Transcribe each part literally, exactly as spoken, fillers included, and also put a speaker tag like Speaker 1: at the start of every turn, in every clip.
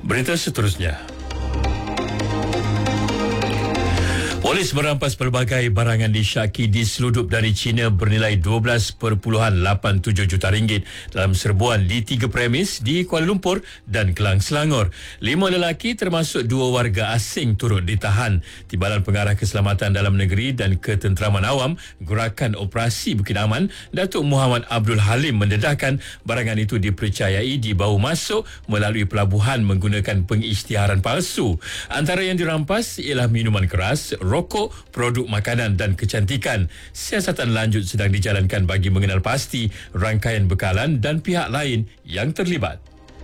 Speaker 1: Berita seterusnya. Polis merampas pelbagai barangan disyaki diseludup dari China bernilai dua belas perpuluhan lapan tujuh juta ringgit dalam serbuan di tiga premis di Kuala Lumpur dan Kelang Selangor. Lima lelaki termasuk dua warga asing turut ditahan. Timbalan Pengarah Keselamatan Dalam Negeri dan Ketenteraman Awam Gerakan Operasi Bukit Aman, Datuk Muhammad Abdul Halim mendedahkan barangan itu dipercayai dibawa masuk melalui pelabuhan menggunakan pengisytiharan palsu. Antara yang dirampas ialah minuman keras, rokok, produk makanan dan kecantikan. Siasatan lanjut sedang dijalankan bagi mengenal pasti rangkaian bekalan dan pihak lain yang terlibat.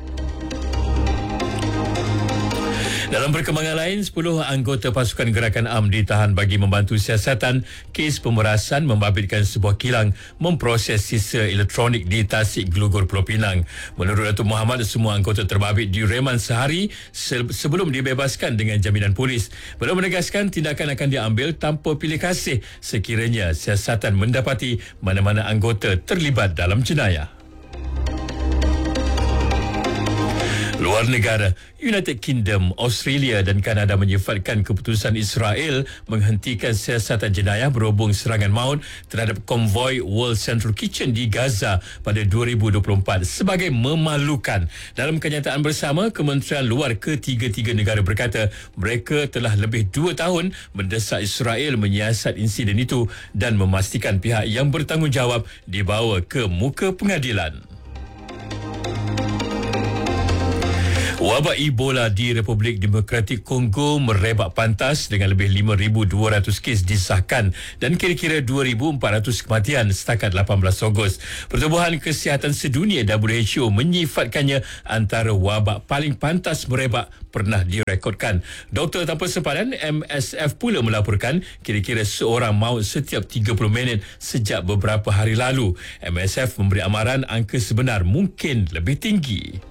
Speaker 1: Dalam perkembangan lain, sepuluh anggota pasukan gerakan A M ditahan bagi membantu siasatan kes pemerasan membabitkan sebuah kilang memproses sisa elektronik di Tasik Gelugor Pulau Pinang. Menurut Datuk Muhammad, semua anggota terbabit direman sehari sebelum dibebaskan dengan jaminan polis. Beliau menegaskan tindakan akan diambil tanpa pilih kasih sekiranya siasatan mendapati mana-mana anggota terlibat dalam jenayah. Luar negara, United Kingdom, Australia dan Kanada menyifatkan keputusan Israel menghentikan siasatan jenayah berhubung serangan maut terhadap konvoi World Central Kitchen di Gaza pada dua ribu dua puluh empat sebagai memalukan. Dalam kenyataan bersama, Kementerian Luar ketiga-tiga negara berkata mereka telah lebih dua tahun mendesak Israel menyiasat insiden itu dan memastikan pihak yang bertanggungjawab dibawa ke muka pengadilan. Wabak Ebola di Republik Demokratik Kongo merebak pantas dengan lebih lima ribu dua ratus kes disahkan dan kira-kira dua ribu empat ratus kematian setakat lapan belas Ogos. Pertubuhan Kesihatan Sedunia W H O menyifatkannya antara wabak paling pantas merebak pernah direkodkan. Doktor Tanpa Sempadan M S F pula melaporkan kira-kira seorang maut setiap tiga puluh minit sejak beberapa hari lalu. M S F memberi amaran angka sebenar mungkin lebih tinggi.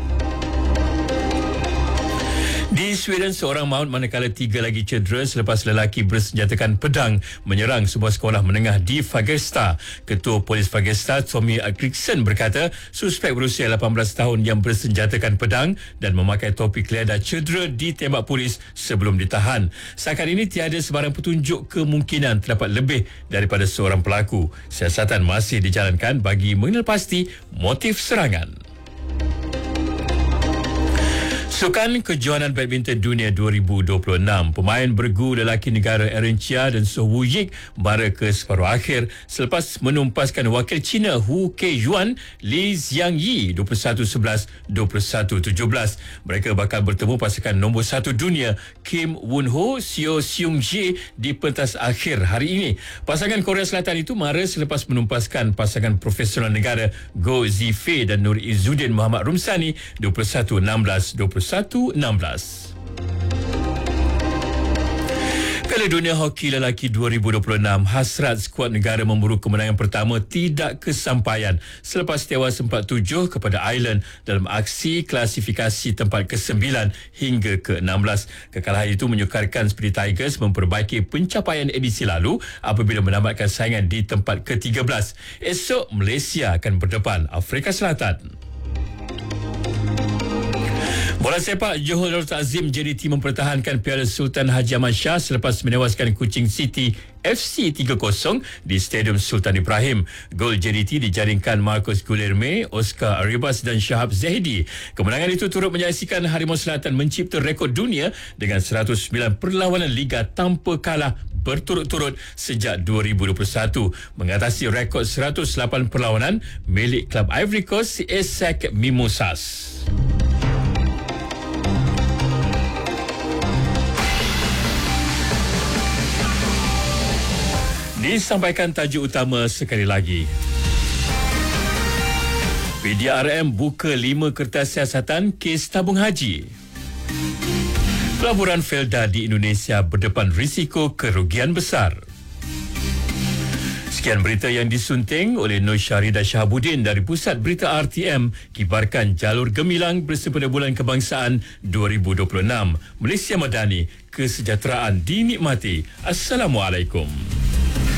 Speaker 1: Di Sweden, seorang maut manakala tiga lagi cedera selepas lelaki bersenjatakan pedang menyerang sebuah sekolah menengah di Fagersta. Ketua Polis Fagersta, Tommy Alkriksson berkata suspek berusia lapan belas tahun yang bersenjatakan pedang dan memakai topi kelada cedera ditembak polis sebelum ditahan. Setakat ini tiada sebarang petunjuk kemungkinan terdapat lebih daripada seorang pelaku. Siasatan masih dijalankan bagi mengenal pasti motif serangan. Sukan Kejohanan Badminton Dunia dua ribu dua puluh enam, pemain bergu lelaki negara Aaron Chia dan So Woo Yik bara ke separuh akhir selepas menumpaskan wakil China Hu Kejuan Li Xiangyi dua puluh satu sebelas, dua puluh satu tujuh belas. Mereka bakal bertemu pasangan nombor satu dunia Kim Won Ho Seo Seung Jae di pentas akhir hari ini. Pasangan Korea Selatan itu mara selepas menumpaskan pasangan profesional negara Go Zifei dan Nur Izzuddin Muhammad Rumsani dua puluh satu enam belas, dua puluh satu enam belas. Piala Dunia Hoki Lelaki dua ribu dua puluh enam, hasrat skuad negara memburu kemenangan pertama tidak kesampaian selepas tewas empat tujuh kepada Ireland dalam aksi klasifikasi tempat kesembilan hingga ke enam belas. Kekalahan itu menyukarkan Speedy Tigers memperbaiki pencapaian edisi lalu apabila menamatkan saingan di tempat ke tiga belas. Esok Malaysia akan berdepan Afrika Selatan. Bola sepak, Johor Darul Ta'zim J D T mempertahankan Piala Sultan Haji Ahmad Shah selepas menewaskan Kuching City F C tiga kosong di Stadium Sultan Ibrahim. Gol J D T dijaringkan Marcos Guilherme, Oscar Arribas dan Shahab Zahidi. Kemenangan itu turut menyaksikan Harimau Selatan mencipta rekod dunia dengan seratus sembilan perlawanan liga tanpa kalah berturut-turut sejak dua ribu dua puluh satu, mengatasi rekod seratus lapan perlawanan milik klub Ivory Coast A S E C Mimosas. Disampaikan tajuk utama sekali lagi. P D R M buka lima kertas siasatan kes tabung haji. Pelaburan Felda di Indonesia berdepan risiko kerugian besar. Sekian berita yang disunting oleh Nur Syarida Shahabuddin dari Pusat Berita R T M, kibarkan jalur gemilang bersempena Bulan Kebangsaan dua ribu dua puluh enam. Malaysia Madani, kesejahteraan dinikmati. Assalamualaikum.